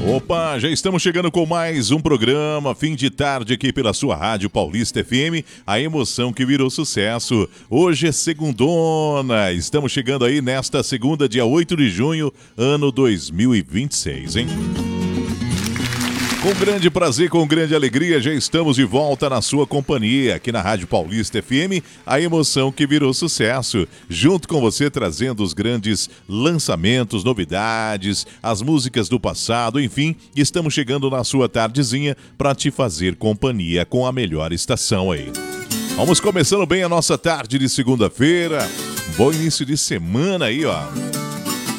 Opa, já estamos chegando com mais um programa, fim de tarde aqui pela sua Rádio Paulista FM, a emoção que virou sucesso. Hoje é segundona, estamos chegando aí nesta segunda, dia 8 de junho, ano 2026, hein? Com grande prazer, com grande alegria, já estamos de volta na sua companhia, aqui na Rádio Paulista FM, a emoção que virou sucesso. Junto com você, trazendo os grandes lançamentos, novidades, as músicas do passado, enfim, estamos chegando na sua tardezinha para te fazer companhia com a melhor estação aí. Vamos começando bem a nossa tarde de segunda-feira. Bom início de semana aí, ó.